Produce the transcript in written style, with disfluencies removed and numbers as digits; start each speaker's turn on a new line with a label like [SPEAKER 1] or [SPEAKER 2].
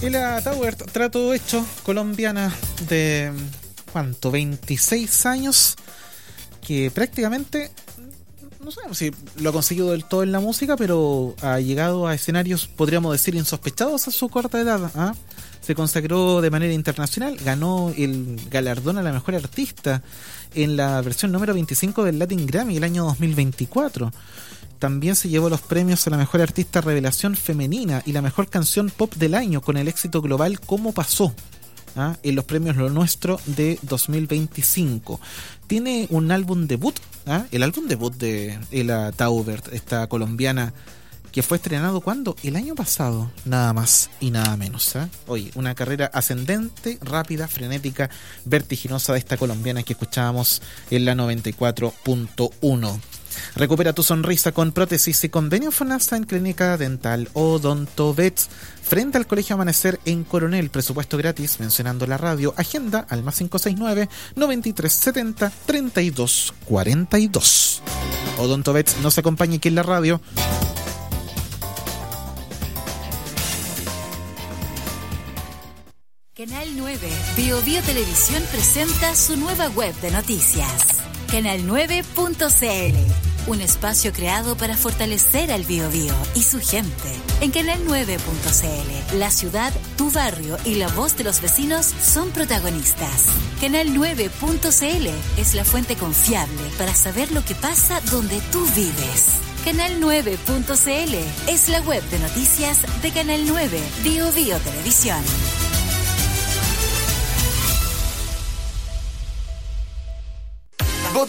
[SPEAKER 1] Ela Tauber, trato hecho, colombiana de, ¿cuánto? 26 años, que prácticamente, no sabemos si lo ha conseguido del todo en la música, pero ha llegado a escenarios, podríamos decir, insospechados a su corta edad, ¿ah? Se consagró de manera internacional, ganó el galardón a la mejor artista en la versión número 25 del Latin Grammy el año 2024. También se llevó los premios a la mejor artista revelación femenina y la mejor canción pop del año con el éxito global ¿Cómo pasó? ¿Ah? En los premios Lo Nuestro de 2025. Tiene un álbum debut, ¿ah? El álbum debut de Ela Tauber, esta colombiana, que fue estrenado ¿cuándo? El año pasado, nada más y nada menos. Oye, una carrera ascendente, rápida, frenética, vertiginosa de esta colombiana que escuchábamos en la 94.1. Recupera tu sonrisa con prótesis y convenio FONASA en Clínica Dental Odontovets frente al Colegio Amanecer en Coronel. Presupuesto gratis mencionando la radio. Agenda al más 569-9370-3242. Odontovets nos acompaña aquí en la radio.
[SPEAKER 2] Canal 9 Bio Televisión presenta su nueva web de noticias. Canal9.cl, un espacio creado para fortalecer al Biobío y su gente. En Canal9.cl, la ciudad, tu barrio y la voz de los vecinos son protagonistas. Canal9.cl es la fuente confiable para saber lo que pasa donde tú vives. Canal9.cl es la web de noticias de Canal 9 Bio Televisión.